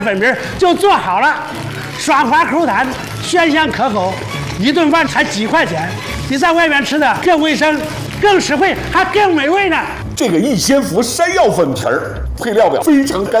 粉皮就做好了，爽滑口感，鲜香可口，一顿饭才几块钱，比在外面吃的更卫生、更实惠，还更美味呢。 这个逸仙福山药粉皮儿配料表非常干